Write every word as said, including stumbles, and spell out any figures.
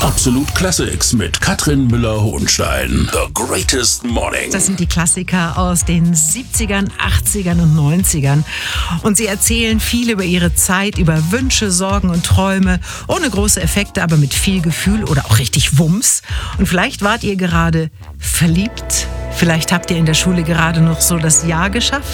Absolut Classics mit Katrin Müller-Hohenstein. The Greatest Morning. Das sind die Klassiker aus den siebzigern, achtzigern und neunzigern. Und sie erzählen viel über ihre Zeit, über Wünsche, Sorgen und Träume. Ohne große Effekte, aber mit viel Gefühl oder auch richtig Wumms. Und vielleicht wart ihr gerade verliebt. Vielleicht habt ihr in der Schule gerade noch so das Jahr geschafft.